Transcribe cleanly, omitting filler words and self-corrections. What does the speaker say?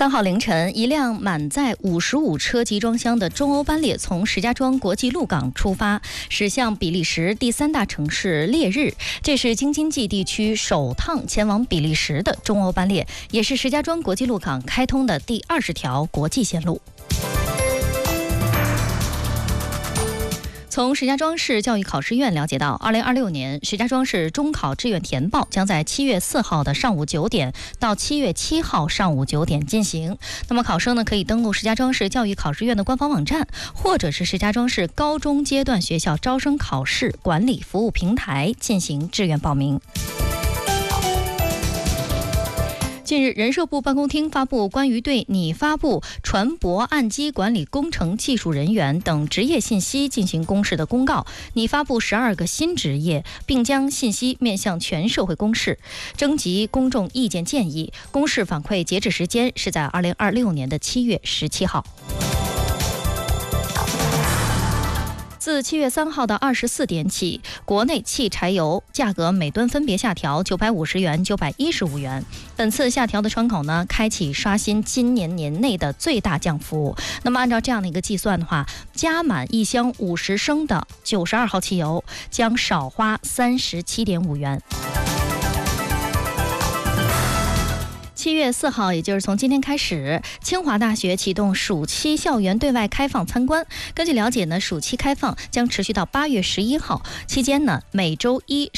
3号凌晨，一辆满载55车集装箱的中欧班列从石家庄国际陆港出发，驶向比利时第3大城市烈日。这是京津冀地区首趟前往比利时的中欧班列，也是石家庄国际陆港开通的第20条国际线路。从石家庄市教育考试院了解到，2026年石家庄市中考志愿填报将在7月4号的上午9点到7月7号上午9点进行。那么考生呢，可以登录石家庄市教育考试院的官方网站，或者是石家庄市高中阶段学校招生考试管理服务平台进行志愿报名。近日，人社部办公厅发布关于对拟发布船舶岸基管理工程技术人员等职业信息进行公示的公告，拟发布12个新职业，并将信息面向全社会公示，征集公众意见建议。公示反馈截止时间是在2026年的7月17号。自7月3号的24点起，国内汽柴油价格每吨分别下调950元、915元。本次下调的窗口呢，开启刷新今年年内的最大降幅。那么按照这样的一个计算的话，加满一箱50升的92号汽油将少花37.5元。7月4号，也就是从今天开始，清华大学启动暑期校园对外开放参观。根据了解呢，暑期开放将持续到8月11号，期间呢，每周一